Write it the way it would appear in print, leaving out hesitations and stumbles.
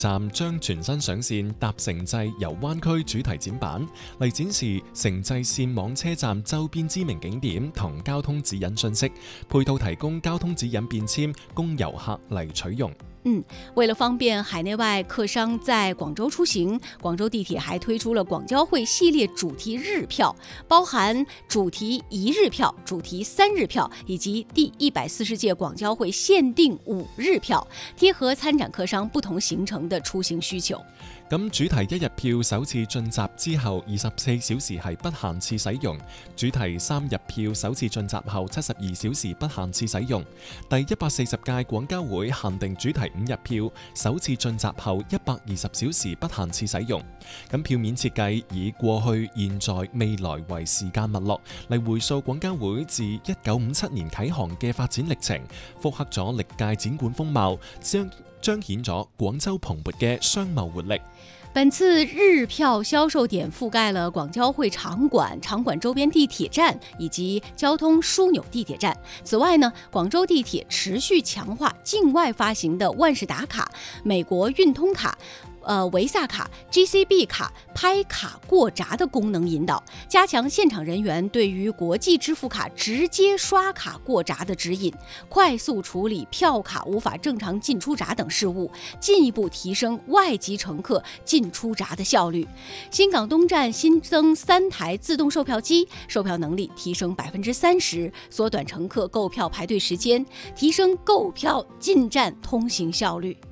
站將全新上線搭城際遊灣區主題展板，嚟展示城際線網車站周邊知名景點同交通指引信息，配套提供交通指引便簽供遊客嚟取用。 为了方便海内外客商在广州出行，广州地铁还推出了广交会系列主题日票，包含主题1日票、主题3日票以及第140屆廣交會限定5日票，貼合參展客商不同行程的出行需求。 咁主題1日票首次進閘之後24小時係不限次使用，主題3日票首次進閘後72小時不限次使用，第140屆廣交會限定主題5日票首次進閘後120小時不限次使用。咁票面設計以過去、現在、未來為時間脈絡嚟回溯廣交會自1957年啟航嘅發展歷程，複刻咗歷屆展館風貌，彰顯咗廣州蓬勃嘅商貿活力。 本次日票銷售點覆蓋了廣交會場館、場館周邊地鐵站以及交通樞紐地鐵站。此外呢，廣州地鐵持續強化境外發行的萬事達卡、美國運通卡、維薩卡、GCB 卡拍卡過閘的功能引導，加強現場人員對於國際支付卡直接刷卡過閘的指引，快速處理票卡無法正常進出閘等事務，進一步提升外籍乘客進出閘的效率。新港東站新增3台自動售票機，售票能力提升30%，縮短乘客購票排隊時間，提升購票進站通行效率。